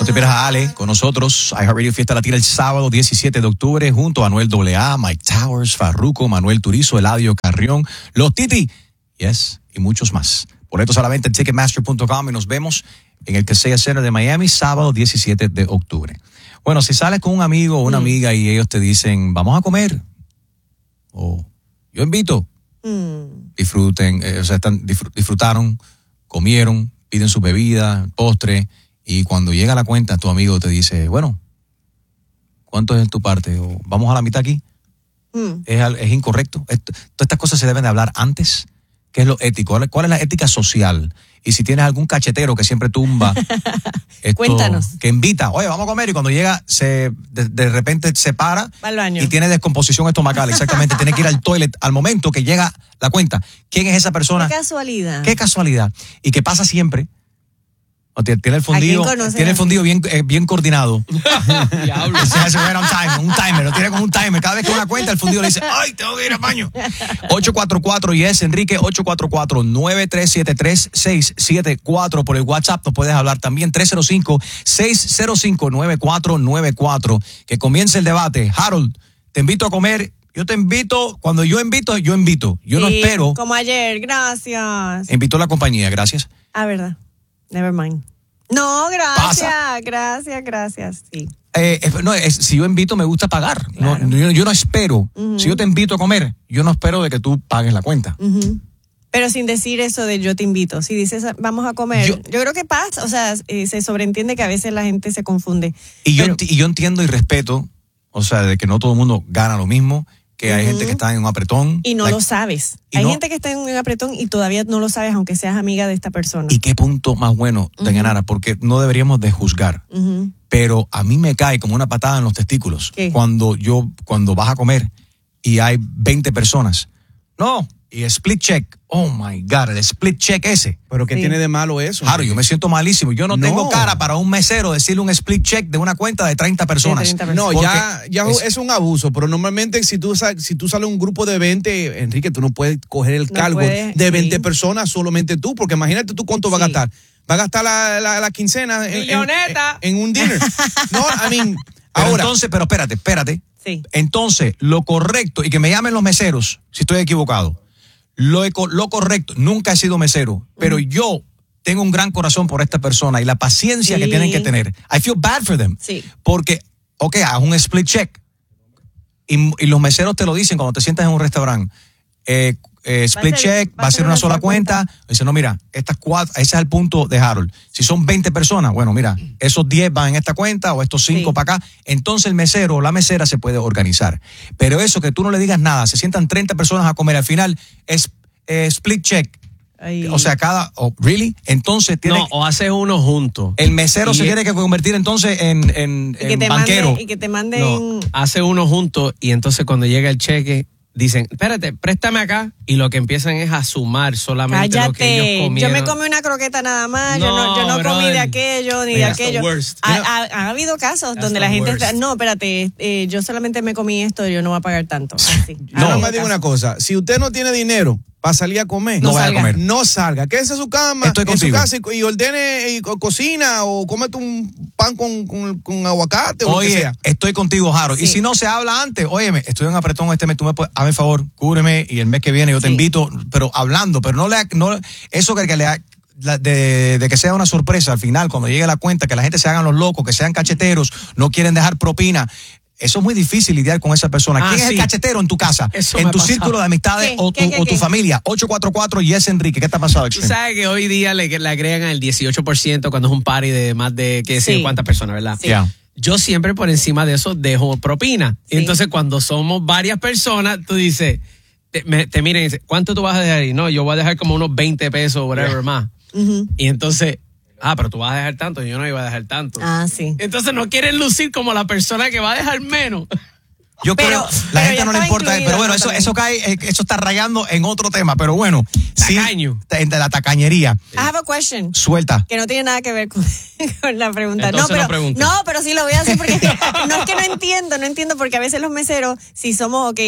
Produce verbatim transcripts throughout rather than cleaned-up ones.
No te pierdas a Ale con nosotros. iHeartRadio Fiesta Latina el sábado diecisiete de octubre junto a Anuel A A, Mike Towers, Farruko, Manuel Turizo, Eladio Carrión, Los Titi, yes, y muchos más. Boletos a la venta en ticketmaster punto com y nos vemos en el Kaseya Center de Miami, sábado diecisiete de octubre. Bueno, si sales con un amigo o una mm. amiga y ellos te dicen, vamos a comer, o yo invito, mm. disfruten, eh, o sea, están, disfrutaron, comieron, piden su bebida, postre, y cuando llega la cuenta, tu amigo te dice, bueno, ¿cuánto es en tu parte? O vamos a la mitad aquí. Mm. Es, es incorrecto. Esto, todas estas cosas se deben de hablar antes. ¿Qué es lo ético? ¿Cuál es la ética social? Y si tienes algún cachetero que siempre tumba, esto, cuéntanos. Que invita, oye, vamos a comer, y cuando llega, se de, de repente se para y tiene descomposición estomacal, exactamente, tiene que ir al toilet al momento que llega la cuenta. ¿Quién es esa persona? Qué casualidad. Qué casualidad. Y que pasa siempre. Tiene el fundido, tiene el fundido bien, eh, bien coordinado. Diablo. Se hace ver un timer, un timer, lo tiene como un timer. Cada vez que una cuenta, el fundido le dice, ay, tengo que ir al baño. ocho cuatro cuatro, yes, Enrique, ocho cuatro cuatro, nueve tres siete tres, seis siete cuatro por el WhatsApp. Nos puedes hablar también, tres cero cinco, seis cero cinco, nueve cuatro nueve cuatro. Que comience el debate. Harold, te invito a comer. Yo te invito, cuando yo invito, yo invito. Yo sí, no espero. Como ayer, gracias. Invitó la compañía, gracias. Ah, verdad. Never mind. No, gracias, Pasa. gracias, gracias, sí. Eh, no, es, si yo invito, me gusta pagar. Claro. No, yo, yo no espero. Uh-huh. Si yo te invito a comer, yo no espero de que tú pagues la cuenta. Uh-huh. Pero sin decir eso de yo te invito. Si dices vamos a comer, yo, yo creo que pasa, o sea, eh, se sobreentiende que a veces la gente se confunde. Y pero, yo, y yo entiendo y respeto, o sea, de que no todo el mundo gana lo mismo, que uh-huh. hay gente que está en un apretón. Y no like, lo sabes. Hay no, gente que está en un apretón y todavía no lo sabes, aunque seas amiga de esta persona. ¿Y qué punto más bueno, uh-huh. Dayanara? Porque no deberíamos de juzgar. Uh-huh. Pero a mí me cae como una patada en los testículos. ¿Qué? Cuando yo, cuando vas a comer y hay veinte personas. No, y split check. Oh my God, el split check ese. ¿Pero qué sí. tiene de malo eso? Claro, yo me siento malísimo. Yo no, no tengo cara para un mesero decirle un split check de una cuenta de treinta personas. De treinta personas. No, ya, ya es, es un abuso, pero normalmente si tú, si tú sales un grupo de veinte, Enrique, tú no puedes coger el no cargo puede, de veinte sí. personas solamente tú, porque imagínate tú cuánto sí. va a gastar. Va a gastar la, la, la quincena en, en, en un dinner. No, I mean, pero ahora. Entonces, pero espérate, espérate. Sí. Entonces, lo correcto, y que me llamen los meseros, si estoy equivocado. Lo, lo correcto, nunca he sido mesero, pero mm. yo tengo un gran corazón por esta persona y la paciencia sí. que tienen que tener. I feel bad for them. Sí. Porque, ok, haz un split check. Y, y los meseros te lo dicen cuando te sientas en un restaurante. Eh, eh, split va ser, check, va a ser una, una sola cuenta. cuenta. Dice, no, mira, estas cuatro, ese es el punto de Harold. Si son veinte personas, bueno, mira, esos diez van en esta cuenta o estos cinco sí. para acá. Entonces el mesero o la mesera se puede organizar. Pero eso que tú no le digas nada, se sientan treinta personas a comer, al final es eh, split check. Ay. O sea, cada, oh, ¿really? Entonces tiene. No, o haces uno junto. El mesero y se tiene que convertir entonces en, en, y que en te banquero. Mande, y que te manden. No, hace uno junto y entonces cuando llega el cheque, dicen, espérate, préstame acá, y lo que empiezan es a sumar solamente Cállate. Lo que ellos comieron. Yo me comí una croqueta nada más, no, yo no, yo no brother. comí de aquello ni de That's aquello. Ha, ha, ha habido casos That's donde la gente worst. está, no, espérate, eh, yo solamente me comí esto, yo no voy a pagar tanto. Así. No, me digo una cosa, si usted no tiene dinero para salir a comer, no, no vaya a comer. No salga, quédese en su cama, Estoy en contigo. su casa y, y ordene y co- cocina o cómete un pan con, con, con aguacate o Oye, lo que sea. Estoy contigo, Jaro. Sí. Y si no se habla antes, óyeme, estoy en apretón este mes, tú me puedes, hazme favor, cúbreme y el mes que viene yo te sí. invito, pero hablando, pero no le, no, eso que, que le de, de que sea una sorpresa al final, cuando llegue la cuenta, que la gente se hagan los locos, que sean cacheteros, no quieren dejar propina. Eso es muy difícil lidiar con esa persona. Ah, ¿Quién sí. es el cachetero en tu casa? Eso en tu pasado. círculo de amistades ¿Qué? o tu, ¿Qué, qué, o tu qué? familia. ocho cuatro cuatro, yes, Enrique. ¿Qué te ha pasado, Tú sabes que hoy día le, le agregan el dieciocho por ciento cuando es un party de más de qué sé Sí. cuántas personas, ¿verdad? Sí. Yeah. Yo siempre por encima de eso dejo propina. Sí. Entonces cuando somos varias personas, tú dices, te, me, te miren y dicen, ¿cuánto tú vas a dejar ahí? No, yo voy a dejar como unos veinte pesos, whatever, yeah. más. Uh-huh. Y entonces, ah, pero tú vas a dejar tanto, yo no iba a dejar tanto. Ah, sí. Entonces no quieren lucir como la persona que va a dejar menos. Yo Pero- creo, la pero gente ya no le estaba importa, incluido, pero bueno, ¿no? eso, También. eso cae, eh, eso está rayando en otro tema, pero bueno, Tacaño. sí, de la tacañería. I have a question. Suelta. Que no tiene nada que ver con, con la pregunta. Entonces no, no pero, pregunte. no, pero sí lo voy a hacer porque no es que no entiendo, no entiendo porque a veces los meseros, si somos, ok,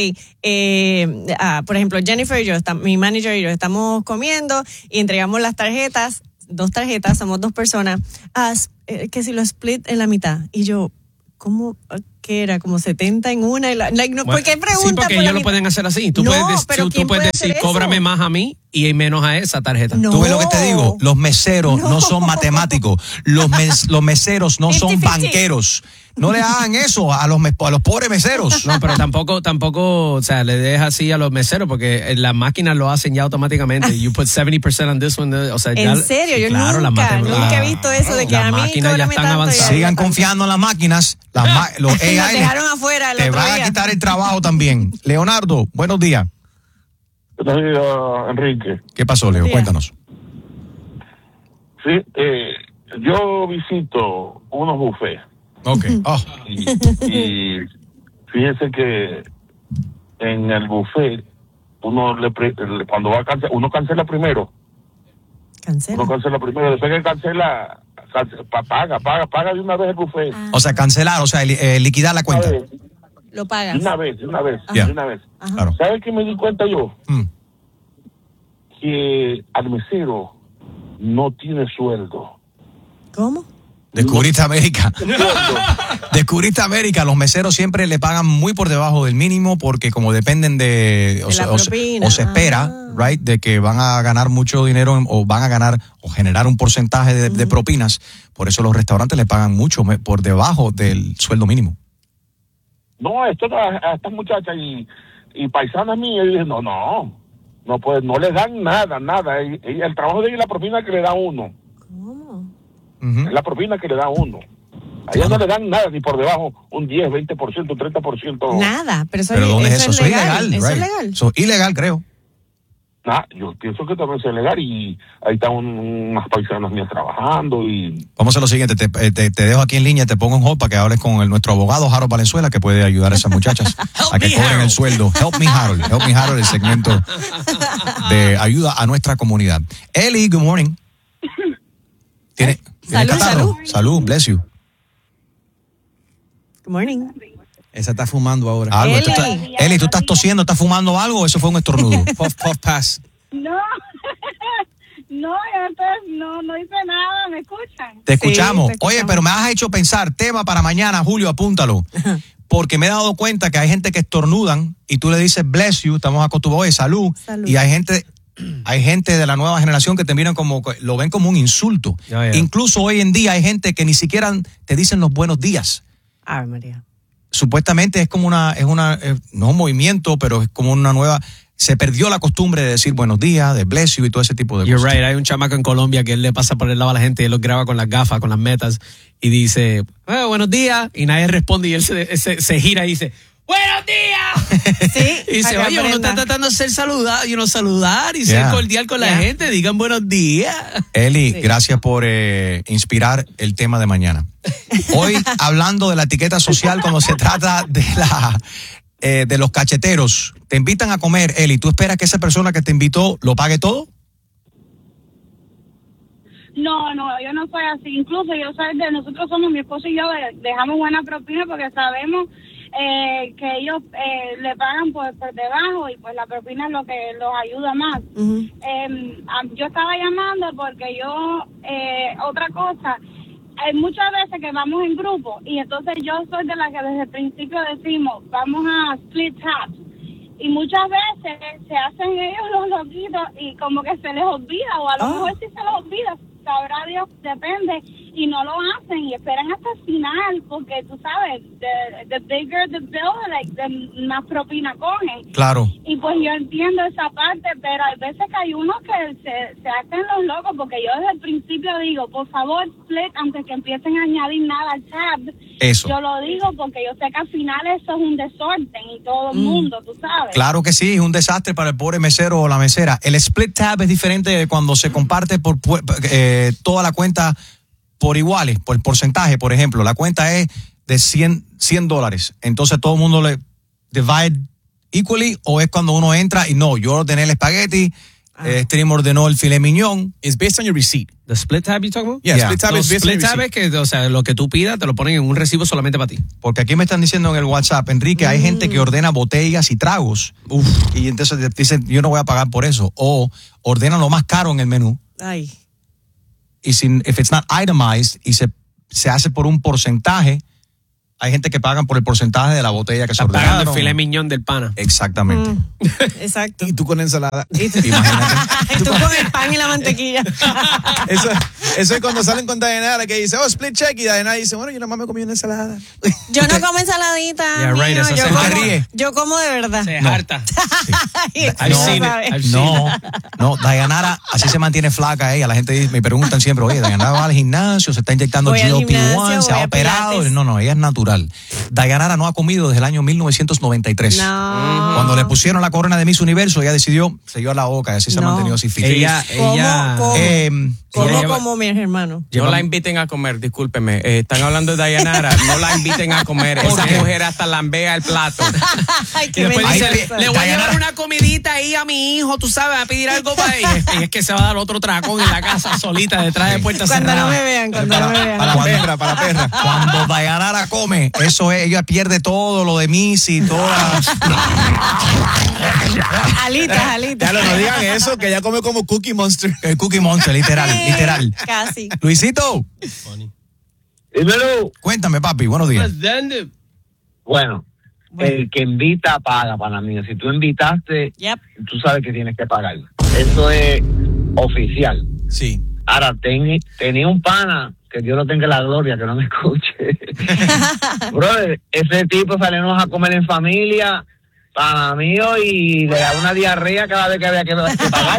eh, ah, por ejemplo, Jennifer y yo, está, mi manager y yo estamos comiendo y entregamos las tarjetas dos tarjetas, somos dos personas, ah, eh, que si lo split en la mitad. Y yo, ¿cómo? ¿Qué era? ¿Como setenta en una? Y la, like, no, bueno, ¿por qué pregunta? Sí, porque por ellos la lo pueden hacer así. Tú no, puedes, pero tú, ¿quién tú puedes puede decir, hacer eso? cóbrame más a mí y menos a esa tarjeta. No. Tú ves lo que te digo, los meseros no, no son matemáticos, los, mes, los meseros no son banqueros. No le hagan eso a los, a los pobres meseros. No, pero tampoco, tampoco, o sea, le dejas así a los meseros porque las máquinas lo hacen ya automáticamente. You put seventy percent on this one, o sea, ¿En ya, serio? sí, Yo claro, nunca, las nunca he visto eso de que las a mí máquinas ya están avanzadas. Sigan confiando en las máquinas. Las ma los A I Nos dejaron afuera el te otro van a día. quitar el trabajo también. Leonardo, buenos días. Buenos días, Enrique. ¿Qué pasó, Leo? Cuéntanos. Sí, eh, yo visito unos buffets. Ok. Oh. Y, y fíjese que en el buffet, uno le, pre- le- cuando va a cancelar, uno cancela primero. Cancela. Uno cancela primero. Después que cancela, cance- pa- paga, paga, paga de una vez el buffet. Ah. O sea, cancelar, o sea, li- eh, liquidar la Una cuenta. vez, Lo de pagas. una vez, de una vez, Ya. de una vez. Ajá. Claro. ¿Sabes qué me di cuenta yo? Mm. Que al mesero no tiene sueldo. ¿Cómo? Descubriste América. Sueldo. Descubriste América. Los meseros siempre le pagan muy por debajo del mínimo porque como dependen de... O, De se, la o se- propina. o se espera, Ah. right, de que van a ganar mucho dinero en- o van a ganar o generar un porcentaje de, de propinas. Por eso los restaurantes le pagan mucho me- por debajo del sueldo mínimo. No, esto no, a, a estas muchachas y, y paisanas mías, y dije, no, no, no pues no le dan nada, nada. Y, y el trabajo de ella es la propina que le da uno, ¿Cómo? Ujú. es la propina que le da uno. A ella no le dan nada, ni por debajo, un diez, veinte por ciento, treinta por ciento. Nada, pero eso, Pero ¿dónde es eso? eso Eso es ilegal. Eso es right. legal. Eso es ilegal, creo. Nah, yo pienso que también es legal y ahí están un- unas paisanas mías trabajando y... Vamos a lo siguiente, te, te, te dejo aquí en línea, te pongo en hold para que hables con el, nuestro abogado Harold Valenzuela, que puede ayudar a esas muchachas a que me, cobren el Harold. sueldo. Help me Harold, help me Harold, el segmento de ayuda a nuestra comunidad. Eli, good morning. ¿Tiene, ¿tiene Salud, catarro? salud. Salud, bless you. Good morning. Esa está fumando ahora. Algo, Eli. ¿tú estás- Eli, ¿tú estás tosiendo, estás fumando algo o eso fue un estornudo? Puff, puff, pass. No, no, yo entonces no, no hice nada, ¿me escuchan? Te Sí, escuchamos. te escuchamos. Oye, pero me has hecho pensar, tema para mañana, Julio, apúntalo. Porque me he dado cuenta que hay gente que estornudan y tú le dices bless you, estamos acostumbrados, oye, salud. Salud. Y hay gente, hay gente de la nueva generación que te miran como, lo ven como un insulto. Ya, ya. Incluso hoy en día hay gente que ni siquiera te dicen los buenos días. Ay, María. Supuestamente es como una, es una, eh, no un movimiento, pero es como una nueva, se perdió la costumbre de decir buenos días, de bless you y todo ese tipo de You're cosas. right. Hay un chamaco en Colombia que él le pasa por el lado a la gente y él los graba con las gafas, con las metas y dice, "Eh, buenos días", y nadie responde y él se, se, se gira y dice, ¡buenos días! Sí. Y dice, para que oye, uno está aprenda. tratando de ser saludar, y uno saludar y ser Yeah. cordial con la Yeah. gente, digan buenos días. Eli, Sí. gracias por eh, inspirar el tema de mañana. Hoy hablando de la etiqueta social cuando se trata de la eh, de los cacheteros, te invitan a comer, Eli, ¿tú esperas que esa persona que te invitó lo pague todo? No, no, yo no soy así. Incluso yo soy de, nosotros somos, mi esposo y yo, de- dejamos buena propina porque sabemos eh, que ellos eh, le pagan por, por debajo y pues la propina es lo que los ayuda más. Ujú. Eh, ah, yo estaba llamando porque yo, eh, otra cosa, hay muchas veces que vamos en grupo y entonces yo soy de la que desde el principio decimos, vamos a split tabs. Y muchas veces se hacen ellos los loquitos y como que se les olvida, o a lo Ah. mejor sí se les olvida, sabrá Dios, depende, y no lo hacen y esperan hasta el final, porque tú sabes, the, the bigger the bill, like, the más propina cogen. Claro. Y pues yo entiendo esa parte, pero hay veces que hay unos que se, se hacen los locos, porque yo desde el principio digo, por favor, split, antes que empiecen a añadir nada al tab. Eso. Yo lo digo porque yo sé que al final eso es un desorden y todo el mundo, tú sabes. Claro que sí, es un desastre para el pobre mesero o la mesera. El split tab es diferente de cuando se comparte por pu- eh, toda la cuenta por iguales, por porcentaje, por ejemplo. La cuenta es de cien, cien dólares. Entonces todo el mundo le divide equally, o es cuando uno entra y no, yo ordené el espagueti, eh, Stream ordenó el filet mignon. It's based on your receipt. ¿The split tab you talking about? Yeah, Yeah. split tab No, is based on split your tab receipt. es que, o sea, lo que tú pidas te lo ponen en un recibo solamente para ti. Porque aquí me están diciendo en el WhatsApp, Enrique, hay gente que ordena botellas y tragos. Uf, y entonces dicen, yo no voy a pagar por eso. O ordenan lo más caro en el menú. Ay. y sin, if it's not itemized y se, se hace por un porcentaje, hay gente que pagan por el porcentaje de la botella que se ordenaron. Pagando el filet miñón del pana. Exactamente. Mm, exacto. Y tú con ensalada. Imagínate. Y tú con el pan y la mantequilla. Eso, eso es cuando salen con Dayanara que dice, oh, split check. Y Dayanara dice, bueno, yo nada más me comí una ensalada. Yo no como ensaladita. Yeah, right, mío, eso yo, se como, ríe. yo como de verdad. Se No. harta. Ay, I've no seen it. sabe. I've seen No, it. no, Dayanara así se mantiene flaca ella. La gente dice- me preguntan siempre, oye, Dayanara va al gimnasio, se está inyectando Voy al G L P gimnasio, uno, se voy ha a operado. Pilates. No, no, ella es natural. Dayanara no ha comido desde el año mil novecientos noventa y tres. No. Cuando le pusieron la corona de Miss Universo, ella decidió, se dio a la boca y así se ha No. mantenido así fit. Ella, ¿Cómo? ella. ¿Cómo? Eh, Como Ella lleva- como mis hermanos. No la inviten a comer, discúlpeme. Eh, están hablando de Dayanara, no la inviten a comer. Esa qué? mujer hasta lambea el plato. Ay, Y qué después dice, belleza. le voy a Dayanara- llevar una comidita ahí a mi hijo, tú sabes, a pedir algo para ella. Y es que se va a dar otro tracón en la casa solita detrás de puertas Cuando no cerradas. me vean, cuando no me vean. Para la perra, para la perra. Cuando Dayanara come, eso es, ella pierde todo lo de Missy, toda. Alitas, alitas. Ya lo no digan eso, que ella come como Cookie Monster. El Cookie Monster, literal, Sí, literal. Casi. Luisito, Dímelo. cuéntame, papi, buenos días. Bueno, el que invita paga, para mí. Si tú invitaste, Yep. tú sabes que tienes que pagar. Eso es oficial. Sí. Ahora, ten- tenía un pana, que Dios lo tenga en la gloria, que no me escuche. Brother, ese tipo salimos a comer en familia, pana mío, y le da una diarrea cada vez que había que, que pagar.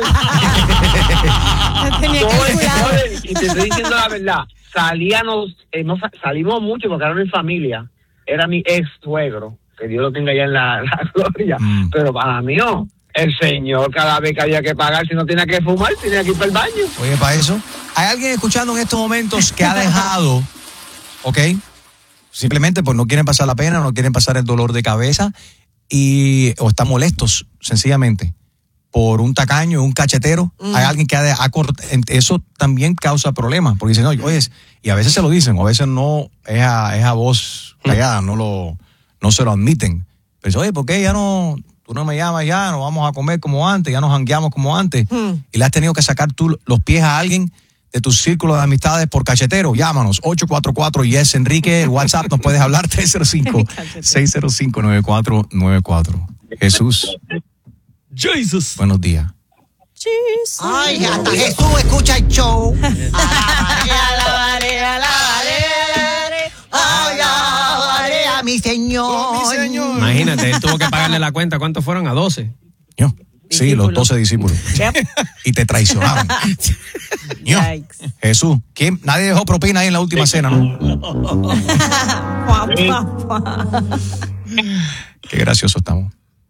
Tenía Todo el- calculado. brother, y te estoy diciendo la verdad, salíamos, eh, no, sa- salimos mucho porque era mi familia, era mi ex suegro, que Dios lo tenga ya en la, la gloria, Mm. pero para mí no. El señor, cada vez que había que pagar, si no tenía que fumar, tenía que ir para el baño. Oye, para eso, hay alguien escuchando en estos momentos que ha dejado, ¿ok? Simplemente pues no quieren pasar la pena, no quieren pasar el dolor de cabeza y o están molestos, sencillamente, por un tacaño, un cachetero. Mm. Hay alguien que ha, de- ha cort- eso también causa problemas, porque dicen, oye, oye, y a veces se lo dicen, o a veces no, es a, es a voz callada, no lo, no se lo admiten. Pero dice, oye, ¿por qué ya no, tú no me llamas ya, no vamos a comer como antes, ya nos jangueamos como antes? Mm. Y le has tenido que sacar tú los pies a alguien de tu círculo de amistades por cachetero. Llámanos, ocho cuatro cuatro yes Enrique, el WhatsApp nos puedes hablar, tres cero cinco, seis cero cinco, nueve cuatro nueve cuatro. Jesús, Jesus. buenos días. Jesus. Ay, hasta Jesús escucha el show. Alabaré, alabaré, alabaré. Ay, alabaré a mi Señor. Oh, mi Señor. Imagínate, él tuvo que pagarle la cuenta. ¿Cuántos fueron? A doce. Yo. Sí, Discípulos. los doce discípulos. Yep. Y te traicionaron. Yo. Yikes. Jesús, ¿quién? Nadie dejó propina ahí en la última cena, ¿no? Juan, Juan, Juan. Qué gracioso estamos.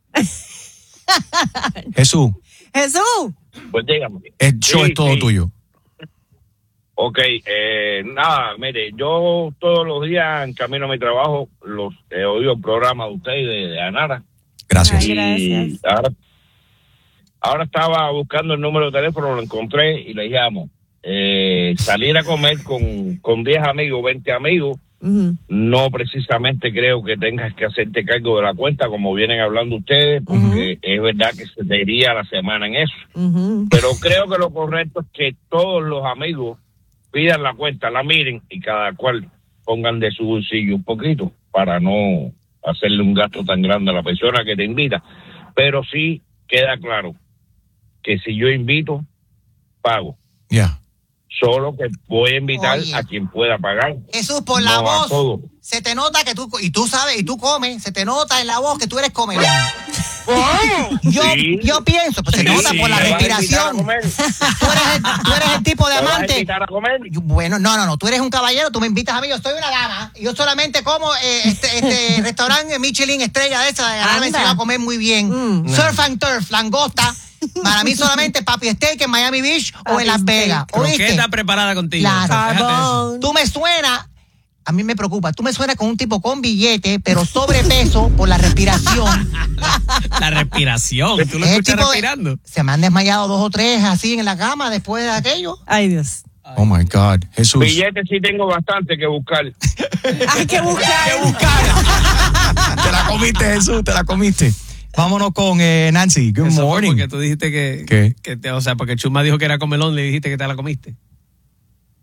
Jesús, Jesús. Pues dígame. el show Sí, es todo sí. tuyo. Ok, eh, nada, mire, yo todos los días en camino a mi trabajo los he oído el programa de usted y de, de Anara. Gracias. Ay, gracias. Y ahora, ahora estaba buscando el número de teléfono, lo encontré y le llamo. Eh, salir a comer con, con diez amigos, veinte amigos, Ujú. no precisamente creo que tengas que hacerte cargo de la cuenta, como vienen hablando ustedes, porque es verdad que se te iría la semana en eso. Ujú. Pero creo que lo correcto es que todos los amigos pidan la cuenta, la miren y cada cual pongan de su bolsillo un poquito para no hacerle un gasto tan grande a la persona que te invita. Pero sí queda claro que si yo invito, pago. Ya. Solo que voy a invitar Oye. a quien pueda pagar. Jesús, por la No a voz, todo. se te nota que tú, y tú sabes, y tú comes, se te nota en la voz que tú eres comelón. Yo, Sí. yo pienso, pues se Sí, nota sí, por la ¿me vas a invitar a respiración. comer? Tú eres, el, tú eres el tipo de ¿Me vas a amante. invitar a comer? Yo- Bueno, no, no, no, tú eres un caballero, tú me invitas a mí, yo soy una dama, y yo solamente como eh, este, este restaurante Michelin estrella de esa, de ganar me Anda. enseñó a comer muy bien. Mm. Surf and turf, langosta, para mí solamente papi steak en Miami Beach o Papi en Las steak. Vegas, ¿oíste? Croqueta preparada contigo. Claro. Fíjate eso. Carbón. Tú me suena, a mí me preocupa, tú me suenas con un tipo con billete, pero sobrepeso por la respiración. La respiración. ¿Tú lo Es el escuchas tipo de- respirando? Se me han desmayado dos o tres así en la cama después de aquello. Ay, Dios. Oh my God. Jesús. Billetes sí tengo bastante que buscar. Hay que buscar. Te la comiste, Jesús, te la comiste. Vámonos con eh, Nancy. Good Eso fue morning. porque tú dijiste que, ¿Qué? que te- o sea, porque Chuma dijo que era comelón, le dijiste que te la comiste.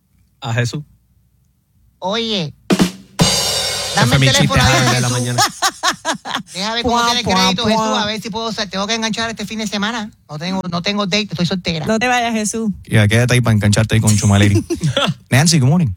a Jesús. Oye, Se dame fue el mi teléfono chiste ahí, Harold, de la Jesús. mañana. Deja ver cómo Pua, tiene pua, crédito, pua. Jesús, a ver si puedo, o sea, tengo que enganchar este fin de semana. No tengo, no tengo date, estoy soltera. No te vayas, Jesús. Ya, quédate ahí para engancharte ahí con Chumaleri. Nancy, good morning.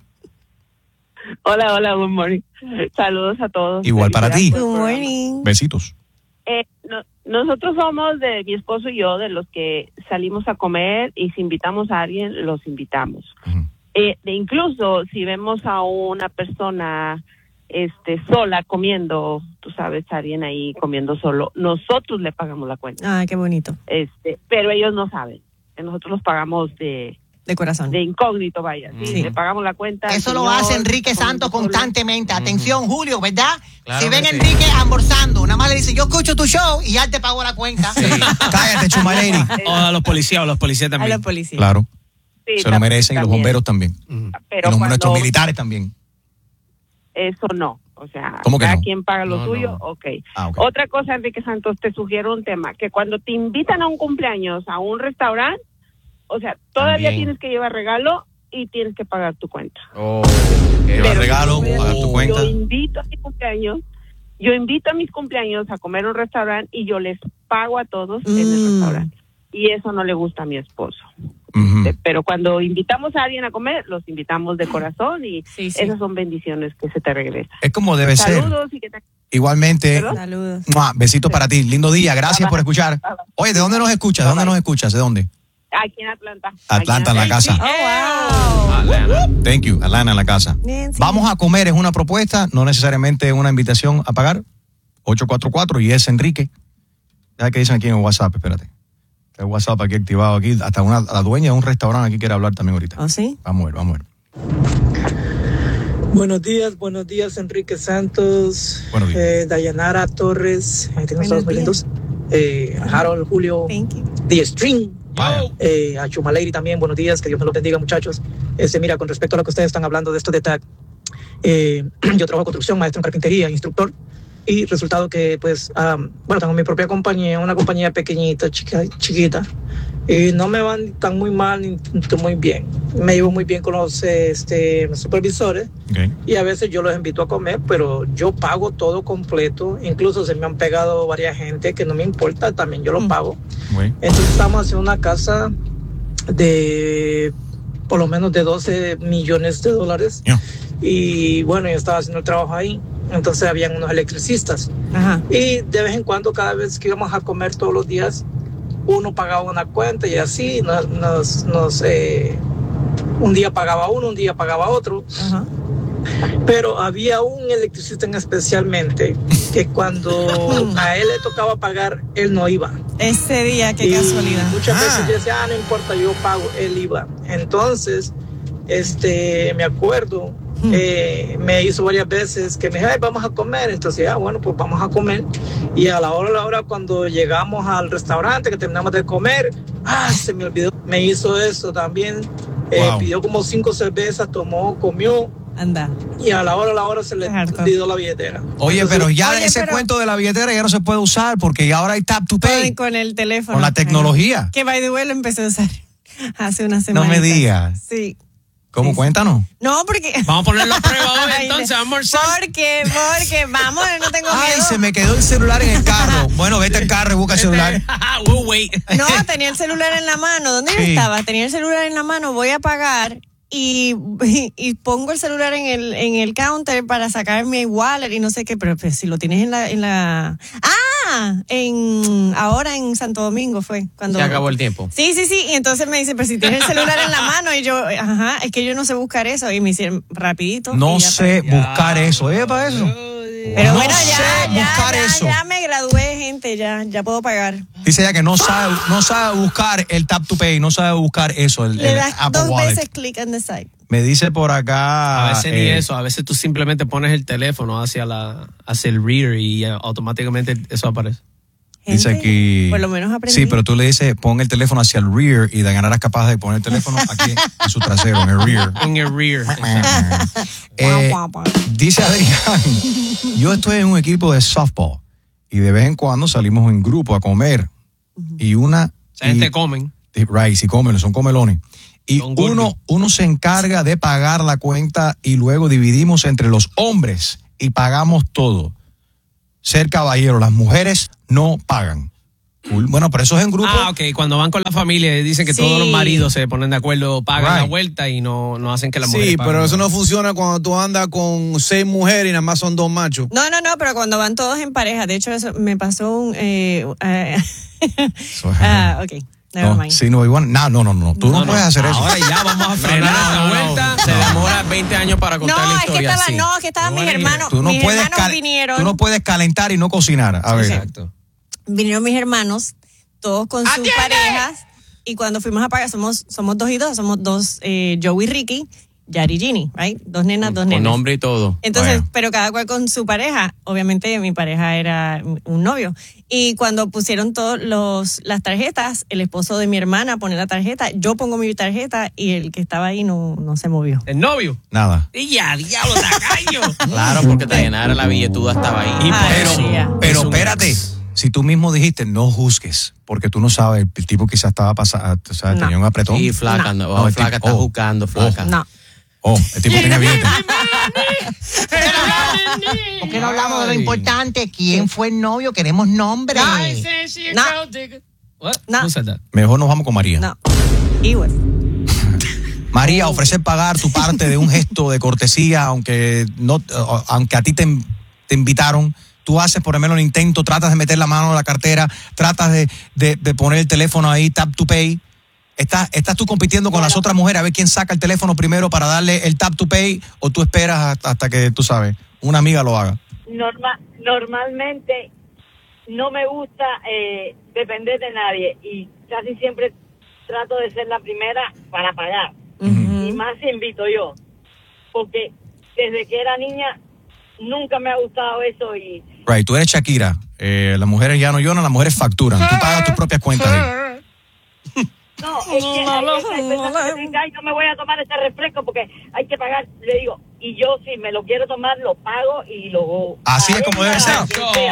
Hola, hola, good morning. Saludos a todos. Igual para ti. Good morning. Besitos. Eh, no- nosotros somos de mi esposo y yo de los que salimos a comer y si invitamos a alguien, los invitamos. Ujú. Eh, de incluso si vemos a una persona este sola comiendo, tú sabes, alguien ahí comiendo solo, nosotros le pagamos la cuenta. Ah, qué bonito. Este, pero ellos no saben. Nosotros los pagamos de De corazón. de incógnito, vaya. Sí, Sí. le pagamos la cuenta. Eso lo señor, hace Enrique Santos comiendo solo. constantemente. Atención, Julio, ¿verdad? Claro si ven que a sí. Enrique almorzando, nada más le dice, yo escucho tu show y ya te pago la cuenta. Cállate, Chumaleri. O a los policías, o los policías A también. los policías. Claro, Sí, se lo merecen y los también. bomberos también. Ujú. Pero y los, cuando- nuestros militares también. Eso no. O sea, ¿Cómo que cada no? quien paga lo No, suyo, no. ok. Ah, ok. Otra cosa, Enrique Santos, te sugiero un tema, que cuando te invitan a un cumpleaños, a un restaurante, o sea, todavía También. tienes que llevar regalo y tienes que pagar tu cuenta. Oh, Llevar Pero regalo, yo- pagar tu cuenta. Yo invito a mi cumpleaños, yo invito a mis cumpleaños a comer a un restaurante y yo les pago a todos en el Mm. restaurante. Y eso no le gusta a mi esposo. Ujú. Eh, Pero cuando invitamos a alguien a comer, los invitamos de corazón y Sí, sí. esas son bendiciones que se te regresan. Es como debe ser. Saludos y que te... Igualmente. ¿Perdón? Saludos. Mua, besitos para ti. Lindo día. Gracias por escuchar. Oye, ¿de dónde nos escuchas? ¿De dónde nos escuchas? ¿De dónde? Aquí en Atlanta. Atlanta, en la Aquí casa. Oh, wow. Atlanta. Thank you. Alana en la casa. Nancy. Vamos a comer, es una propuesta, no necesariamente una invitación a pagar. ocho cuatro cuatro y es Enrique. Ya que dicen aquí en WhatsApp, espérate. El WhatsApp aquí activado aquí. Hasta una, la dueña de un restaurante aquí quiere hablar también ahorita. ¿Oh, sí? Vamos a ver, vamos a ver. Buenos días, buenos días, Enrique Santos, Buenos días. eh, Dayanara Torres, eh, tengo Buenos todos muy días. lindos, eh, Harold, Julio, Thank you. The String, Vaya. eh, a Chumaleri también, buenos días, que Dios me los bendiga, muchachos. Este, mira, con respecto a lo que ustedes están hablando de esto de tag, eh, yo trabajo en construcción, maestro en carpintería, instructor, y resultado que, pues, um, bueno, tengo mi propia compañía, una compañía pequeñita, chica, chiquita, y no me van tan muy mal ni tan muy bien. Me llevo muy bien con los este, supervisores, Okay. y a veces yo los invito a comer, pero yo pago todo completo. Incluso se me han pegado varias gente que no me importa, también yo lo Mm. pago. Bueno. Entonces estamos haciendo una casa de por lo menos de doce millones de dólares. Yeah. Y bueno, yo estaba haciendo el trabajo ahí, entonces habían unos electricistas. Ajá. Y de vez en cuando, cada vez que íbamos a comer todos los días, uno pagaba una cuenta y así nos, nos, nos, eh, un día pagaba uno, un día pagaba otro. Ajá. Pero había un electricista en especialmente que cuando a él le tocaba pagar, él no iba. Ese día, qué Y casualidad. muchas Ah. veces yo decía, ah, no importa, yo pago, él iba. Entonces, este, me acuerdo, Mm. eh, me hizo varias veces que me dijo, "Ay, vamos a comer". Entonces, ah, bueno, pues vamos a comer. Y a la hora, a la hora, cuando llegamos al restaurante, que terminamos de comer, ah, se me olvidó. Me hizo eso también. Eh, Wow. pidió como cinco cervezas, tomó, comió. Anda. Y a la hora, a la hora se le Harto. olvidó la billetera. Oye, Entonces, pero ya Oye, ese pero- cuento de la billetera ya no se puede usar porque ahora hay tap to pay. Con, con el teléfono. Con la tecnología. Que by the way lo empecé a usar hace una No semana. me digas. Sí. ¿Cómo? Sí, sí. Cuéntanos. No, porque. Vamos a ponerlo a prueba hoy, Ay, entonces, no. vamos a almorzar. Porque, porque, vamos, no tengo Ay, miedo. se me quedó el celular en el carro. Bueno, vete al carro y busca el celular. We'll wait. No, tenía el celular en la mano. ¿Dónde yo Sí. estaba? Tenía el celular en la mano, voy a pagar y, y pongo el celular en el, en el counter para sacar mi wallet y no sé qué, pero pues, si lo tienes en la, en la... ¡Ah! En, ahora en Santo Domingo fue. Cuando... Se acabó el tiempo. Sí, sí, sí. Y entonces me dice, pero si tienes el celular en la mano y yo, ajá, es que yo no sé buscar eso. Y me hicieron rapidito. No y ya sé pagué. buscar eso. ¿Eh? Para eso. Pero no bueno, ya, sé ya, buscar ya, eso. ya me gradué, gente, ya, ya puedo pagar. Dice ella que no sabe, no sabe buscar el tap to pay, no sabe buscar eso, el, Le el das Apple dos Wallet. veces click on the site. Me dice por acá. A veces ni eh, eso, a veces tú simplemente pones el teléfono hacia la hacia el reader y eh, automáticamente eso aparece. Dice Gente, aquí. por lo menos aprendí. Sí, pero tú le dices, pon el teléfono hacia el rear y Dayanara es capaz de poner el teléfono aquí en su trasero, en el rear. En el rear. Eh, Guau, guau, guau. dice Adrián, yo estoy en un equipo de softball y de vez en cuando salimos en grupo a comer y una Esa gente y comen. Right, si comen, son comelones. Y uno, uno se encarga de pagar la cuenta y luego dividimos entre los hombres y pagamos todo. Ser caballero, las mujeres no pagan. Bueno, pero eso es en grupo. Ah, ok. Cuando van con la familia dicen que Sí. todos los maridos se ponen de acuerdo, pagan Right. la vuelta y no, no hacen que las mujeres Sí, paguen. pero eso no funciona cuando tú andas con seis mujeres y nada más son dos machos. No, no, no, pero cuando van todos en pareja. De hecho, eso me pasó un... Eh, eh, ah, ok, never No, mind. sí, no, igual, no, no, no, no, tú no, No, no, puedes hacer eso. Ahora ya vamos a No, frenar no, esta no, no. vuelta. Se demora veinte años para contar No, la es que historia. estaba, así. no, es que estaban mis buena idea. hermanos. Tú no mis puedes hermanos cal- vinieron. tú no puedes calentar y no cocinar. A ver. Exacto. Vinieron mis hermanos, todos con sus parejas, y cuando fuimos a pagar, somos, somos dos y dos, somos dos, eh, Joe y Ricky, Yari y Ginny, right? Dos nenas, dos Con nenas. nombre y todo. Entonces, Vaya. pero cada cual con su pareja. Obviamente mi pareja era un novio. Y cuando pusieron todos los las tarjetas, el esposo de mi hermana pone la tarjeta, yo pongo mi tarjeta y el que estaba ahí no, no se movió. El novio. Nada. Y ya, diablo, tacaño. Claro, porque Dayanara, la billetuda, estaba ahí. Y Ay, Pero, sí, ya. pero Es un espérate, ex. si tú mismo dijiste, no juzgues, porque tú no sabes, el, el tipo quizás estaba pasando, o sea, No. tenía un apretón. Sí, flaca, no. No, oh, el flaca tipo- está oh, buscando, flaca. No. Oh, el tipo tenía billete. ¿Por qué no hablamos de lo importante? ¿Quién fue el novio? Queremos nombre. No. What? No. Who said that? Mejor nos vamos con María. No. He was. María, ofrecer pagar tu parte de un gesto de cortesía, aunque no, aunque a ti te, te invitaron, tú haces por lo menos el intento, tratas de meter la mano en la cartera, tratas de, de, de poner el teléfono ahí, tap to pay. ¿Estás, estás tú compitiendo con las otras mujeres a ver quién saca el teléfono primero para darle el tap to pay o tú esperas hasta, hasta que, tú sabes, una amiga lo haga? Norma, normalmente no me gusta eh, depender de nadie y casi siempre trato de ser la primera para pagar. Y más si invito yo, porque desde que era niña nunca me ha gustado eso y Right, tú eres Shakira, eh, las mujeres ya no lloran, las mujeres facturan, tú pagas tus propias cuentas ahí. no, es que hay, hay, hay personas que dicen, ay, no me voy a tomar este refresco porque hay que pagar. Le digo, y yo si me lo quiero tomar, lo pago y lo... Así es como debe ser. Así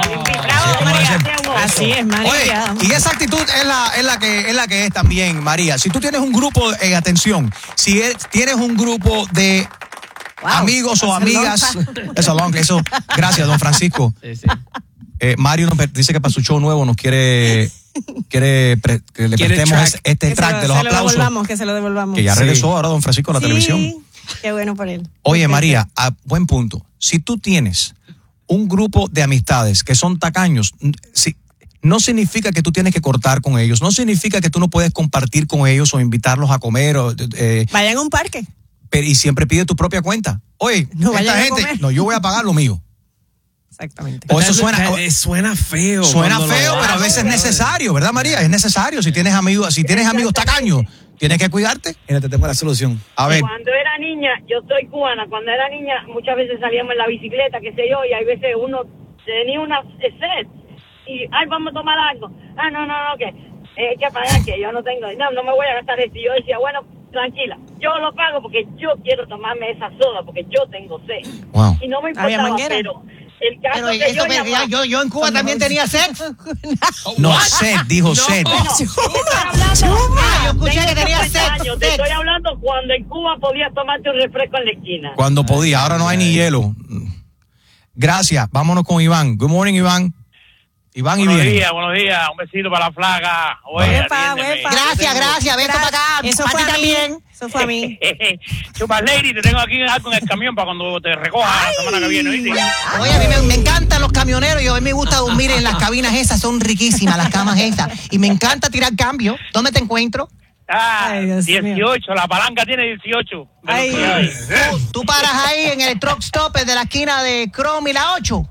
es como debe ser. Así es, María. Oye, y esa actitud es la, es la que es la que es también, María. Si tú tienes un grupo, eh, atención, si es- tienes un grupo de Wow. amigos o That's a amigas, long time. eso, long, eso, gracias, don Francisco. Sí, sí. Eh, Mario nos pe- dice que para su show nuevo nos quiere, quiere pre- que le Quiere prestemos track. este, este Que se track lo- de los se lo aplausos. devolvamos, que se lo devolvamos. Que ya Sí. regresó ahora don Francisco a la Sí, televisión. Qué bueno por él. Oye, Ok. María, a buen punto. Si tú tienes un grupo de amistades que son tacaños, n- si, no significa que tú tienes que cortar con ellos, no significa que tú no puedes compartir con ellos o invitarlos a comer, o, eh, Vayan a un parque. pero, y siempre pide tu propia cuenta. Oye, No esta vayan a gente, comer. no, yo voy a pagar lo mío. Exactamente. O eso suena, Eh, suena feo. suena cuando lo feo, pero a haces, veces es brother. necesario, ¿verdad, María? Es necesario. Si tienes amigos, si tienes amigos tacaños, tienes que cuidarte. Mira, te tengo la solución. A ver, Cuando era niña, yo soy cubana, cuando era niña muchas veces salíamos en la bicicleta, qué sé yo, y hay veces uno tenía una sed y, ay, vamos a tomar algo. Ah, no, no, no, que eh, hay que pagar, que yo no tengo, no, no me voy a gastar esto. Y yo decía, bueno, tranquila, yo lo pago porque yo quiero tomarme esa soda, porque yo tengo sed. wow. Y no me ¿Había importaba, manguera? pero el caso Pero que eso, yo pero llamaba... yo, yo en Cuba también tenía sexo. No, sed, dijo sed. Bueno, estoy hablando- Ah, yo escuché tengo que tenía cincuenta sexo, años, te sexo. estoy hablando cuando en Cuba podías tomarte un refresco en la esquina. Cuando podía, ahora no hay ni hielo. Gracias, vámonos con Iván. Good morning, Iván. Iván y Buenos viene. días, buenos días. Un besito para la flaga. Oye, Huepa, atiéndeme. huepa. Gracias, gracias. Vete para acá. Eso a fue ti a mí. también. Eso fue a mí. Chupas Lady, te tengo aquí algo en el camión para cuando te recoja la semana que viene, ¿oíste? Oye, a mí me, me encantan los camioneros y a mí me gusta dormir en las cabinas esas, son riquísimas las camas esas. Y me encanta tirar cambio. ¿Dónde te encuentro? Ah, Ay, Dios mío. dieciocho, la palanca tiene dieciocho. Ay. velocidades. Tú, tú paras ahí en el truck stop de la esquina de Chrome y la ocho.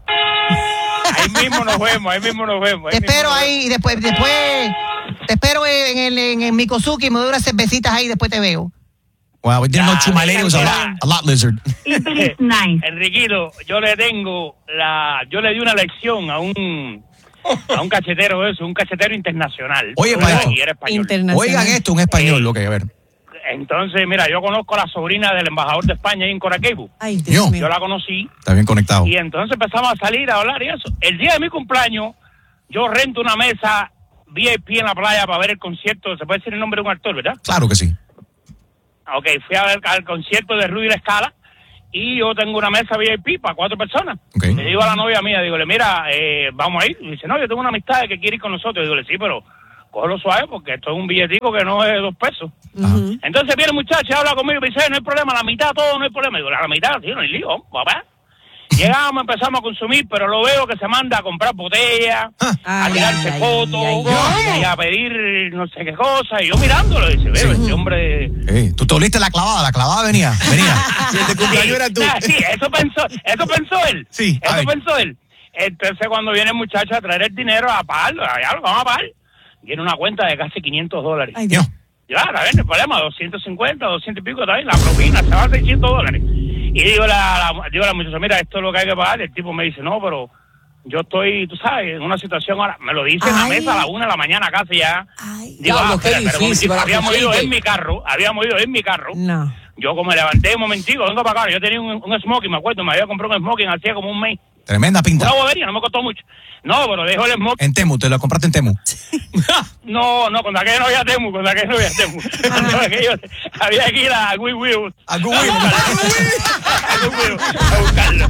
Ahí mismo nos vemos, ahí mismo nos vemos. Te ahí mismo espero nos ahí y después, después te espero en el, en el Mikosuki, me doy unas cervecitas ahí y después te veo. Wow, we didn't know Ah, Chuma Lady was a mira. lot, a lot lizard. vemos. Enriquito, yo le tengo la, yo le di una lección a un, a un cachetero de eso, un cachetero internacional. Oye, Pero para esto. y era español. Internacional. Oigan esto, un español, lo que a ver. Entonces, mira, yo conozco a la sobrina del embajador de España ahí en Coraquebo. Ay, Dios Yo. mío. Yo la conocí Está bien conectado. y entonces empezamos a salir a hablar y eso. El día de mi cumpleaños, yo rento una mesa V I P en la playa para ver el concierto. ¿Se puede decir el nombre de un actor, verdad? Claro que sí. Ok, fui a ver al concierto de Rudy La Scala y yo tengo una mesa V I P para cuatro personas. Okay. Le digo a la novia mía, digo, mira, eh, vamos a ir. Y dice, no, yo tengo una amistad que quiere ir con nosotros. Y digo, sí, pero cógelo suave porque esto es un billetico que no es de dos pesos. Uh-huh. Entonces viene el muchacho, habla conmigo y me dice, no hay problema, la mitad todo no hay problema. Y digo, la mitad, tío, no hay lío, papá. Llegamos, empezamos a consumir, pero lo veo que se manda a comprar botellas, ah, a tirarse fotos, y a pedir no sé qué cosa. Y yo mirándolo, dice, veo, sí. Este hombre... Hey, tú te oliste la clavada, la clavada venía, venía. Y el de cumpleaños era tú. Sí, eso pensó, eso pensó él. Sí, eso pensó él. Entonces cuando viene el muchacho a traer el dinero a pagarlo, allá lo vamos a pagar, tiene una cuenta de casi quinientos dólares. Ay, Dios. Ya, está bien, el problema, doscientos cincuenta, doscientos y pico, está bien, la propina, se va a seiscientos dólares. Y digo la, la, digo a la muchacha, mira, esto es lo que hay que pagar. Y el tipo me dice, no, pero yo estoy, tú sabes, en una situación ahora, me lo dice en la mesa a la una de la mañana casi ya. Ay, digo, ah, espera, espera, un momentito, habíamos ido en mi carro, habíamos ido en mi carro. No. Yo como me levanté un momentico, vengo para acá, yo tenía un, un smoking, me acuerdo, me había comprado un smoking hacía como un mes. Tremenda pinta. Una bobería, no me costó mucho. No, pero dejo el smoking. En Temu, te lo compraste en Temu. No, no, con aquello no había Temu, con aquello no había Temu. Con aquello había que ir a Goodwill. A Goodwill. A Goodwill, a buscarlo.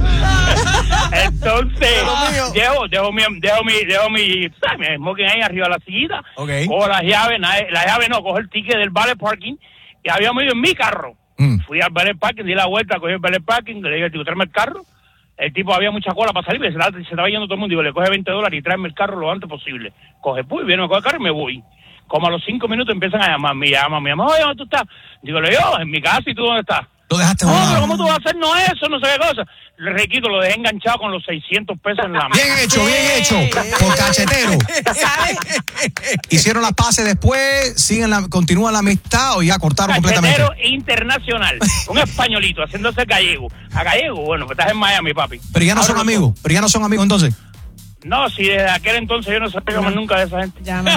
Entonces, dejo, dejo mi, dejo mi, dejo mi, ¿sabes? Mi smoking ahí arriba de la sillita. Okay. Cojo las llaves, la llave no, cojo el ticket del valet parking y habíamos ido en mi carro. Mm. Fui al valet parking, di la vuelta, cogí el valet parking, le dije al tipo, tráeme el carro. El tipo había mucha cola para salir, se, la, se estaba yendo todo el mundo. Digo, le coge veinte dólares y tráeme el carro lo antes posible. Coge, pues, viene, me coge el carro y me voy. Como a los cinco minutos empiezan a llamar, me llaman, me llaman, oye, ¿dónde tú estás? Digo, yo, en mi casa, ¿y tú dónde estás? Lo dejaste. No, pero ¿cómo tú vas a hacer? No eso, no sé qué cosa. Le requito, lo dejé enganchado con los seiscientos pesos en la mano. Bien hecho, bien hecho. Por cachetero. Hicieron las paces después, siguen la, continúan la amistad o ya cortaron cachetero completamente. Internacional. Un españolito haciéndose gallego. A gallego, bueno, pues estás en Miami, papi. Pero ya no Ahora son amigos. Son. Pero ya no son amigos entonces. No, si desde aquel entonces yo no sabía más nunca de esa gente. Ya no.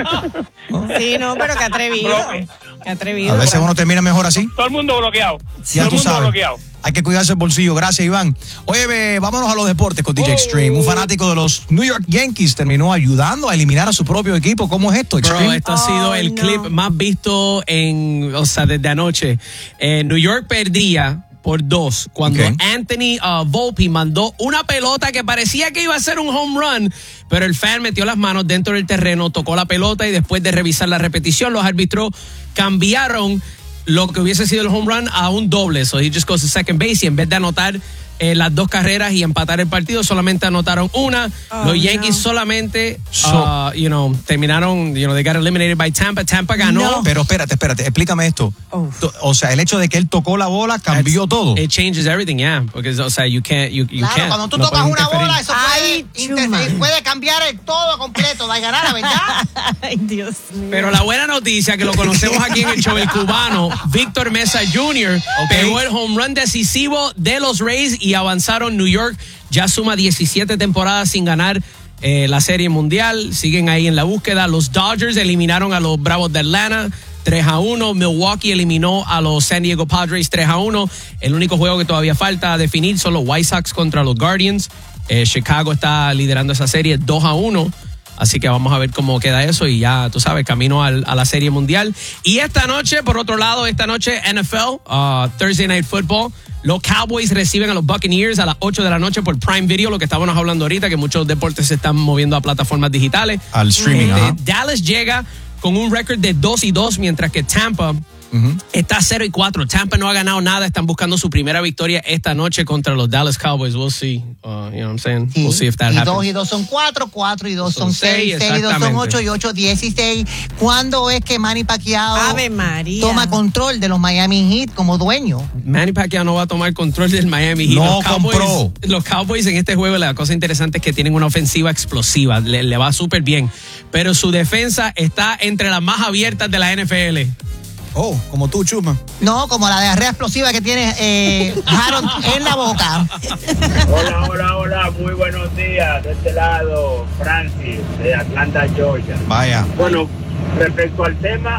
Wow. Sí, no, pero qué atrevido. Qué atrevido. A veces uno termina mejor así. Todo el mundo bloqueado. Ya Todo tú el mundo sabes. bloqueado. Hay que cuidarse el bolsillo. Gracias, Iván. Oye, ve, vámonos a los deportes con D J Extreme. Un fanático de los New York Yankees terminó ayudando a eliminar a su propio equipo. ¿Cómo es esto, Extreme? Bro, esto ha sido oh, el no. clip más visto en, o sea, desde anoche. Eh, New York perdía por dos cuando okay. Anthony uh, Volpe mandó una pelota que parecía que iba a ser un home run, pero el fan metió las manos dentro del terreno, tocó la pelota y después de revisar la repetición, los árbitros cambiaron lo que hubiese sido el home run a un doble. So he just goes to second base y en vez de anotar eh, las dos carreras y empatar el partido, solamente anotaron una. Oh, los Yankees no. solamente, uh, you know, terminaron, you know, they got eliminated by Tampa. Tampa ganó. No. Pero espérate, espérate, explícame esto. Oh. O sea, el hecho de que él tocó la bola cambió That's, todo. It changes everything, yeah. Porque, o sea, you can't, you, you claro, can't. Cuando tú no tocas una bola, eso puede, inter- puede cambiar el todo completo, de ganar, ¿verdad? Ay, Dios mío. Pero la buena noticia, que lo conocemos aquí en el show, el cubano, Víctor Mesa junior, okay. pegó el home run decisivo de los Rays y avanzaron. New York ya suma diecisiete temporadas sin ganar eh, la Serie Mundial. Siguen ahí en la búsqueda. Los Dodgers eliminaron a los Bravos de Atlanta tres a uno. Milwaukee eliminó a los San Diego Padres tres a uno. El único juego que todavía falta definir son los White Sox contra los Guardians. Eh, Chicago está liderando esa serie dos a uno. Así que vamos a ver cómo queda eso y ya, tú sabes, camino al, a la Serie Mundial. Y esta noche, por otro lado, esta noche N F L, uh, Thursday Night Football. Los Cowboys reciben a los Buccaneers a las ocho de la noche por Prime Video, lo que estábamos hablando ahorita, que muchos deportes se están moviendo a plataformas digitales. Al streaming, eh, uh-huh. Dallas llega con un récord de dos y dos, mientras que Tampa uh-huh. está cero y cuatro. Tampa no ha ganado nada, están buscando su primera victoria esta noche contra los Dallas Cowboys. We'll see, uh, you know what I'm saying? Sí. We'll see if that y happens. dos y dos son cuatro, cuatro y dos son, son seis, seis y dos son ocho y ocho dieciséis. ¿Cuándo es que Manny Pacquiao Ave María. toma control de los Miami Heat como dueño? Manny Pacquiao no va a tomar control del Miami Heat. No los Cowboys, compró. Los Cowboys en este juego, la cosa interesante es que tienen una ofensiva explosiva, le, le va súper bien, pero su defensa está entre las más abiertas de la N F L. Oh, como tú, Chuma. No, como la diarrea explosiva que tiene eh, Harold en la boca. Hola, hola, hola, muy buenos días. De este lado, Francis, de Atlanta, Georgia. Vaya. Bueno, respecto al tema,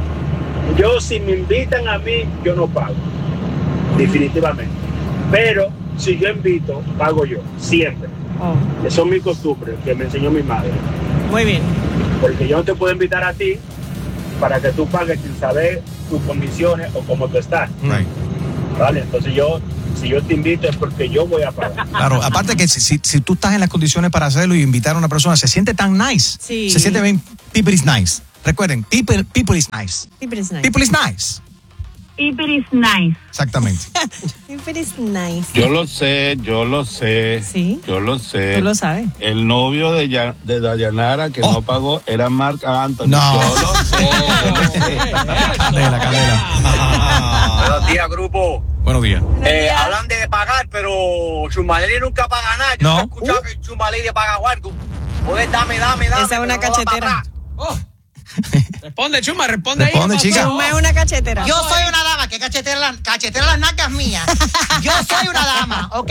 yo si me invitan a mí, yo no pago. Definitivamente. Pero si yo invito, pago yo, siempre. Oh. Eso es mi costumbre, que me enseñó mi madre. Muy bien. Porque yo no te puedo invitar a ti para que tú pagues sin saber tus condiciones o cómo tú estás. Right. Vale, entonces yo, si yo te invito es porque yo voy a pagar. Claro, aparte que si, si, si tú estás en las condiciones para hacerlo y invitar a una persona, se siente tan nice. Sí. Se siente bien, people is nice. Recuerden, people, people is nice. People is nice. People is nice. People is nice. Exactamente. People is nice. Yo lo sé, yo lo sé. Sí. Yo lo sé. Tú lo sabes. El novio de, Ya- de Dayanara que Oh. no pagó era Marc Anthony. No. Yo lo sé, yo lo sé. Candela, candela. Buenos días, grupo. Buenos días. Eh, hablan de pagar, pero Chumaleri nunca paga nada. Yo No. no he escuchado que Chumaleri paga algo. Joder, dame, dame, dame. Esa es una pero no da cachetera. para atrás. Oh. Responde, Chuma, responde, Responde, ahí. chica. Chuma es una cachetera. Yo soy una dama que cachetera, la- cachetera las nalgas mías. Yo soy una dama, ¿ok?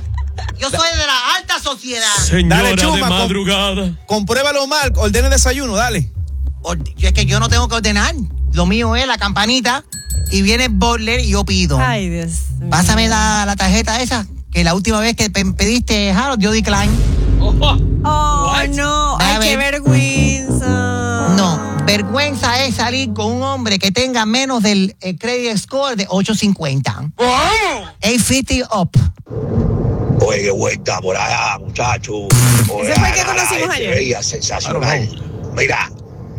Yo soy de la alta sociedad. Señora Dale, Chuma, de com- madrugada. Compruébalo mal, ordena el desayuno, dale. Orde- yo- Es que yo no tengo que ordenar. Lo mío es la campanita y viene el butler y yo pido. Ay, Dios mío. Pásame la, la tarjeta esa, que la última vez que pe- pediste, Harold, yo decline. Oh, What? no. A Ay, qué ver. vergüenza. No, vergüenza es salir con un hombre que tenga menos del eh, credit score de ocho cincuenta. ochocientos cincuenta up. Oye, qué vuelta por allá, muchacho. Ese fue el que conocimos ayer. Veía sensacional. Mira,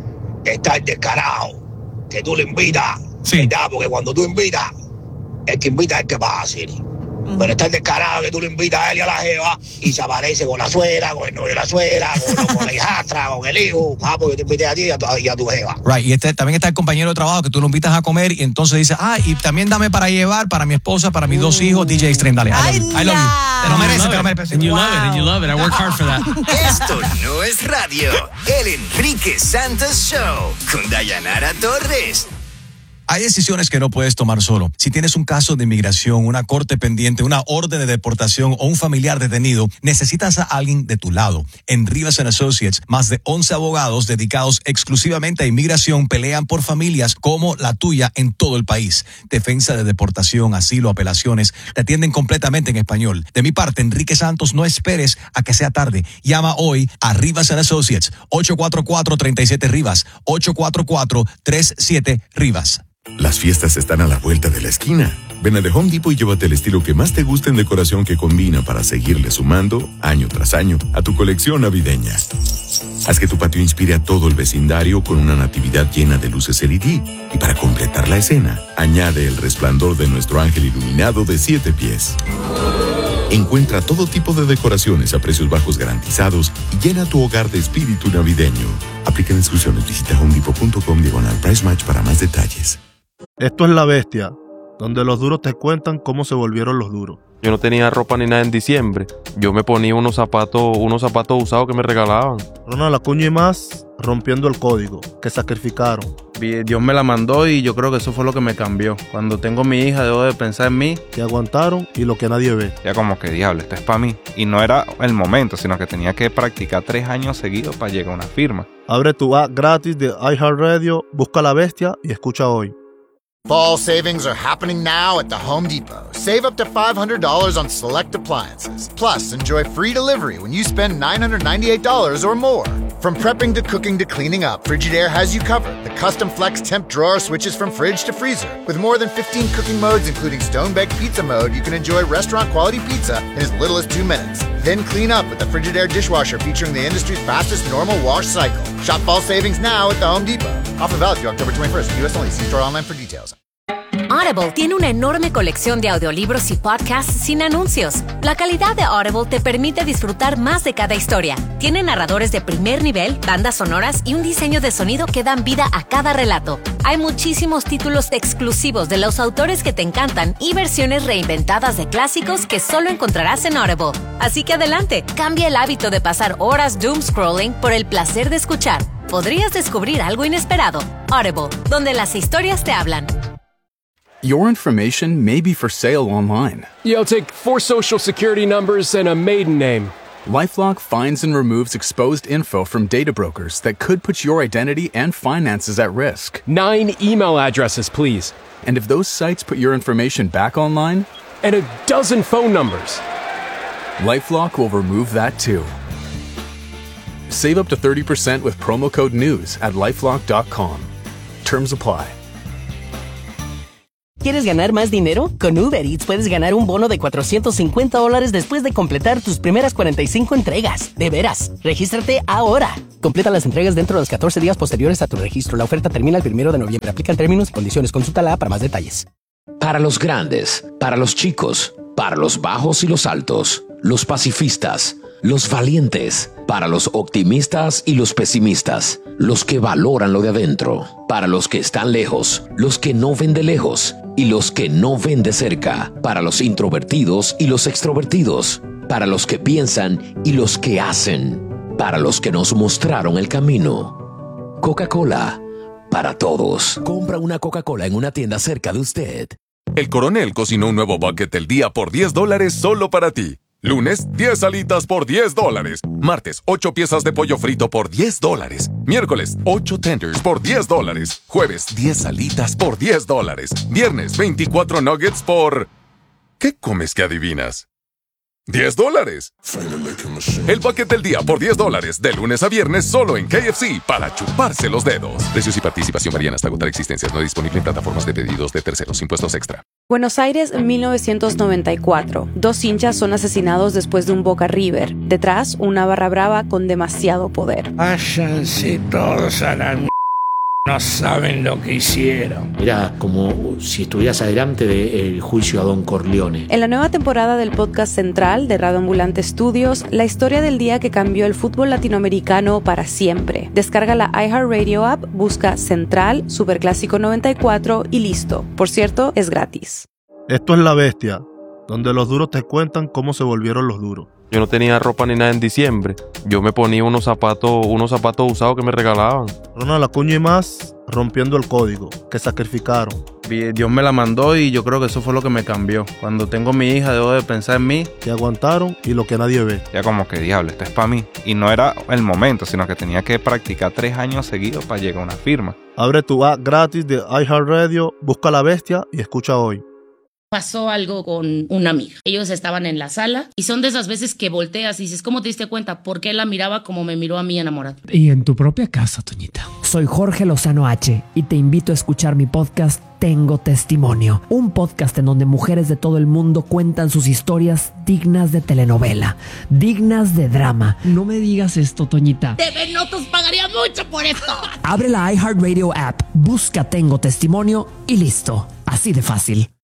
está el descarado que tú le invitas. Sí. ¿Verdad? Porque cuando tú invitas, el que invita es el que paga, Siri. Pero está el descarado que tú le invitas a él y a la jeva y se aparece con la suegra, con el novio de la suegra, con, con la hijastra, con el hijo. Ah, pues yo te invité a ti y a tu, y a tu jeva. Right, y este, también está el compañero de trabajo que tú lo invitas a comer y entonces dice, ah, y también dame para llevar para mi esposa, para mis dos hijos, D J Extreme, dale. I love Ay, you. I love you. no. Te lo mereces, You te love lo it. mereces. And you love it, Wow. and you love it. I work hard for that. Esto no es radio. El Enrique Santos Show con Dayanara Torres. Hay decisiones que no puedes tomar solo. Si tienes un caso de inmigración, una corte pendiente, una orden de deportación o un familiar detenido, necesitas a alguien de tu lado. En Rivas and Associates, más de once abogados dedicados exclusivamente a inmigración pelean por familias como la tuya en todo el país. Defensa de deportación, asilo, apelaciones, te atienden completamente en español. De mi parte, Enrique Santos, no esperes a que sea tarde. Llama hoy a Rivas and Associates, ocho cuatro cuatro, tres siete Rivas, ocho cuatro cuatro, tres siete Rivas. Las fiestas están a la vuelta de la esquina. Ven a The Home Depot y llévate el estilo que más te guste en decoración que combina para seguirle sumando, año tras año, a tu colección navideña. Haz que tu patio inspire a todo el vecindario con una natividad llena de luces L E D. Y para completar la escena, añade el resplandor de nuestro ángel iluminado de siete pies. Encuentra todo tipo de decoraciones a precios bajos garantizados y llena tu hogar de espíritu navideño. Aplican exclusiones. Visita homedepot.com diagonal price match para más detalles. Esto es La Bestia, donde los duros te cuentan cómo se volvieron los duros. Yo no tenía ropa ni nada en diciembre. Yo me ponía unos zapatos, unos zapatos usados que me regalaban. Ronald Acuña y más rompiendo el código, que sacrificaron. Dios me la mandó y yo creo que eso fue lo que me cambió. Cuando tengo mi hija debo de pensar en mí. Que aguantaron y lo que nadie ve. Ya como que diablo, esto es para mí. Y no era el momento, sino que tenía que practicar tres años seguidos para llegar a una firma. Abre tu app gratis de iHeartRadio, busca La Bestia y escucha hoy. Fall savings are happening now at the Home Depot. Save up to five hundred dollars on select appliances. Plus, enjoy free delivery when you spend nine hundred ninety-eight dollars or more. From prepping to cooking to cleaning up, Frigidaire has you covered. The custom flex temp drawer switches from fridge to freezer. With more than fifteen cooking modes, including stone-baked pizza mode, you can enjoy restaurant-quality pizza in as little as two minutes. Then clean up with the Frigidaire dishwasher featuring the industry's fastest normal wash cycle. Shop fall savings now at the Home Depot. Offer valid through October twenty-first. U S only. See store online for details. Audible tiene una enorme colección de audiolibros y podcasts sin anuncios. La calidad de Audible te permite disfrutar más de cada historia. Tiene narradores de primer nivel, bandas sonoras y un diseño de sonido que dan vida a cada relato. Hay muchísimos títulos exclusivos de los autores que te encantan y versiones reinventadas de clásicos que solo encontrarás en Audible. Así que adelante, cambia el hábito de pasar horas doom scrolling por el placer de escuchar. Podrías descubrir algo inesperado. Audible, donde las historias te hablan. Your information may be for sale online. Yeah, I'll take four social security numbers and a maiden name. LifeLock finds and removes exposed info from data brokers that could put your identity and finances at risk. Nine email addresses, please. And if those sites put your information back online? And a dozen phone numbers. LifeLock will remove that too. Save up to thirty percent with promo code NEWS at lifelock dot com. Terms apply. ¿Quieres ganar más dinero? Con Uber Eats puedes ganar un bono de cuatrocientos cincuenta dólares después de completar tus primeras cuarenta y cinco entregas. De veras, regístrate ahora. Completa las entregas dentro de los catorce días posteriores a tu registro. La oferta termina el primero de noviembre. Aplican términos y condiciones. Consúltala para más detalles. Para los grandes, para los chicos, para los bajos y los altos, los pacifistas, los valientes, para los optimistas y los pesimistas, los que valoran lo de adentro, para los que están lejos, los que no ven de lejos y los que no ven de cerca, para los introvertidos y los extrovertidos, para los que piensan y los que hacen, para los que nos mostraron el camino. Coca-Cola, para todos. Compra una Coca-Cola en una tienda cerca de usted. El Coronel cocinó un nuevo bucket del día por diez dólares solo para ti. Lunes, diez alitas por diez dólares. Martes, ocho piezas de pollo frito por diez dólares. Miércoles, ocho tenders por diez dólares. Jueves, diez alitas por diez dólares. Viernes, veinticuatro nuggets por... ¿Qué comes que adivinas? diez dólares. El bucket del día por diez dólares. De lunes a viernes solo en K F C para chuparse los dedos. Precios y participación varían hasta agotar existencias. No disponible en plataformas de pedidos de terceros. Impuestos extra. Buenos Aires, mil novecientos noventa y cuatro. Dos hinchas son asesinados después de un Boca River. Detrás, una barra brava con demasiado poder. Váyanse todos a la m***. No saben lo que hicieron. Era como si estuvieras adelante del juicio a Don Corleone. En la nueva temporada del podcast central de Radio Ambulante Studios, la historia del día que cambió el fútbol latinoamericano para siempre. Descarga la iHeartRadio app, busca Central, Superclásico noventa y cuatro y listo. Por cierto, es gratis. Esto es La Bestia, donde los duros te cuentan cómo se volvieron los duros. Yo no tenía ropa ni nada en diciembre. Yo me ponía unos zapatos, unos zapatos usados que me regalaban. Ronald Acuña y más rompiendo el código, que sacrificaron. Dios me la mandó y yo creo que eso fue lo que me cambió. Cuando tengo mi hija debo de pensar en mí. Que aguantaron y lo que nadie ve. Ya como que diablo, esto es para mí. Y no era el momento, sino que tenía que practicar tres años seguidos para llegar a una firma. Abre tu app gratis de iHeartRadio, busca La Bestia y escucha hoy. Pasó algo con una amiga. Ellos estaban en la sala y son de esas veces que volteas y dices, ¿cómo te diste cuenta? ¿Por qué la miraba como me miró a mí enamorado? Y en tu propia casa, Toñita. Soy Jorge Lozano H y te invito a escuchar mi podcast Tengo Testimonio, un podcast en donde mujeres de todo el mundo cuentan sus historias dignas de telenovela, dignas de drama. No me digas esto, Toñita. T V Notas pagaría mucho por esto. Abre la iHeartRadio app, busca Tengo Testimonio y listo. Así de fácil.